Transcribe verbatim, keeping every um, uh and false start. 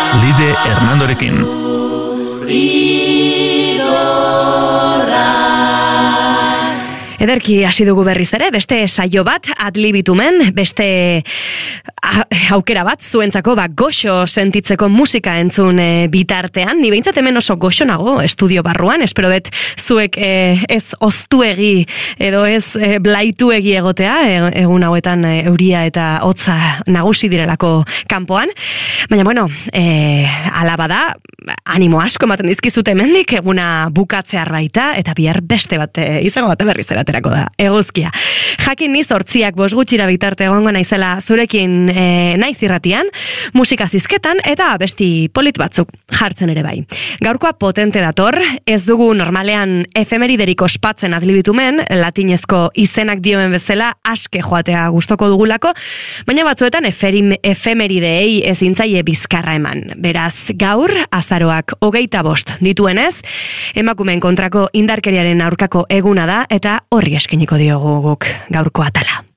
Lide Hernandorekin. Ederki hasi dugu berriz ere, beste saio bat, adlibitumen, beste aukera bat, zuentzako ba, goxo sentitzeko musika entzun e, bitartean. Ni behintzat hemen oso goxo nago estudio barruan, espero bet zuek e, ez oztuegi edo ez e, blaituegi egotea, e, egun hauetan e, euria eta hotza nagusi direlako kanpoan. Baina, bueno, e, alaba da, animo asko ematen dizkizute hemendik, eguna bukatzear baita, eta bihar beste bat e, izango bat berriz eraterako da, eguzkia. Jakin niz hortziak bost gutxira bitarte egongo naizela zurekin e, naiz irratian, musika zizketan eta besti polit batzuk jartzen ere bai. Gaurkoa potente dator, ez dugu normalean efemeriderik ospatzen adlibitumen, latinezko izenak dioen bezala aske joatea gustoko dugulako, baina batzuetan eferim, efemerideei ezintzaile bizkarra eman. Beraz, gaur, azaroak hogeita bost dituenez, emakumeen kontrako indarkeriaren aurkako eguna da, eta horri eskeniko diogu guk gaurko atala.